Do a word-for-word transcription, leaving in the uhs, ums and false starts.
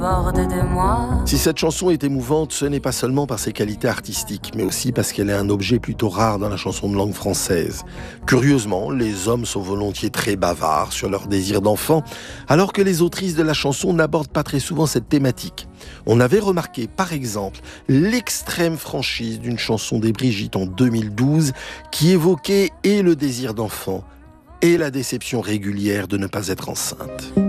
bord de moi. Si cette chanson est émouvante, ce n'est pas seulement par ses qualités artistiques, mais aussi parce qu'elle est un objet plutôt rare dans la chanson de langue française. Curieusement, les hommes sont volontiers très bavards sur leur désir d'enfant, alors que les autrices de la chanson n'abordent pas très souvent cette thématique. On avait remarqué, par exemple, l'extrême franchise d'une chanson des Brigitte en deux mille douze qui évoquait et le désir d'enfant et la déception régulière de ne pas être enceinte.